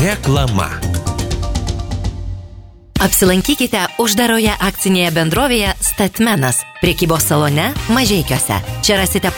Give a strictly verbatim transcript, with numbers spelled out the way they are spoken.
Reklama. Apsilankykite uždaroje akcinėje bendrovėje Statmenas prekybos salone Mažeikiuose. Čia rasite